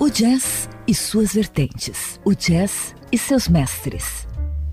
O jazz e suas vertentes. O jazz e seus mestres.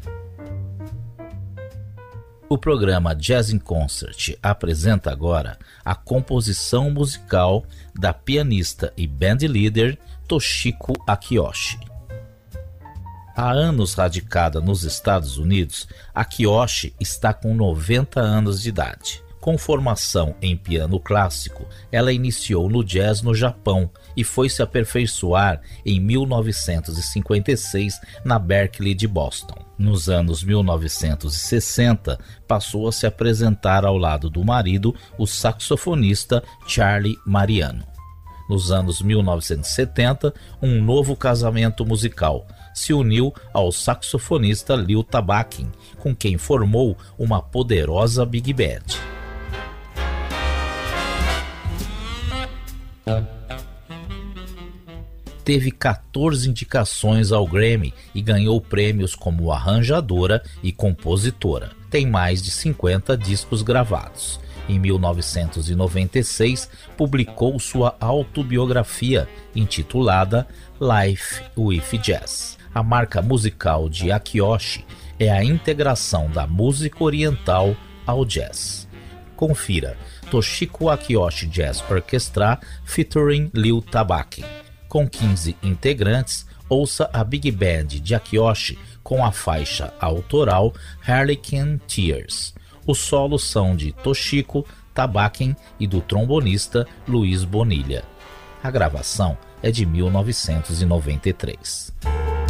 O programa Jazz in Concert apresenta agora a composição musical da pianista e bandleader Toshiko Akiyoshi. Há anos radicada nos Estados Unidos, Akiyoshi está com 90 anos de idade. Com formação em piano clássico, ela iniciou no jazz no Japão e foi se aperfeiçoar em 1956 na Berklee de Boston. Nos anos 1960, passou a se apresentar ao lado do marido, o saxofonista Charlie Mariano. Nos anos 1970, um novo casamento musical se uniu ao saxofonista Leo Tabakin, com quem formou uma poderosa big band. Teve 14 indicações ao Grammy e ganhou prêmios como arranjadora e compositora. Tem mais de 50 discos gravados. Em 1996, publicou sua autobiografia, intitulada Life with Jazz. A marca musical de Akiyoshi é a integração da música oriental ao jazz. Confira Toshiko Akiyoshi Jazz Orchestra featuring Leo Tabakin. Com 15 integrantes, ouça a Big Band de Akiyoshi com a faixa autoral Harlequin Tears. Os solos são de Toshiko, Tabakin e do trombonista Luiz Bonilha. A gravação é de 1993.